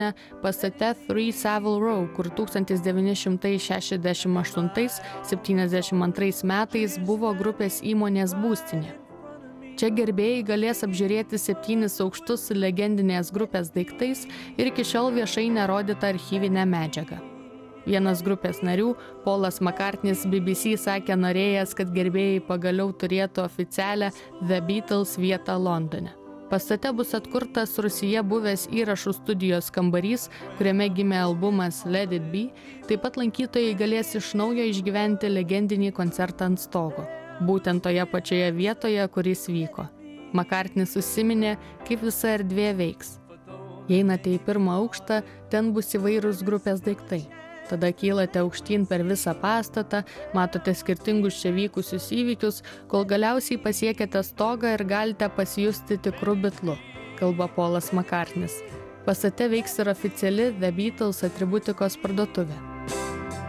pastate 3 Savile Row, kur 1968–72 metais buvo grupės įmonės būstinė. Čia gerbėjai galės apžiūrėti 7 aukštus su legendinės grupės daiktais ir iki šiol viešai nerodytą archyvinę medžiagą. Vienas grupės narių, Paulas McCartney's BBC sakė norėjęs, kad gerbėjai pagaliau turėtų oficialią The Beatles vietą Londone. Pastate bus atkurtas Rūsyje buvęs įrašų studijos kambarys, kuriame gimė albumas Let It Be, taip pat lankytojai galės iš naujo išgyventi legendinį koncertą ant stogo. Būtent toje pačioje vietoje, kuris vyko. McCartney's užsiminė, kaip visa erdvė veiks. Jei einate į pirmą aukštą, ten bus įvairūs grupės daiktai. Tada kylate aukštyn per visą pastatą, matote skirtingus čia vykusius įvykius, kol galiausiai pasiekėte stogą ir galite pasijusti tikru Bitlu, kalba Paulas McCartney's. Pastate veiks ir oficiali The Beatles atributikos parduotuvė.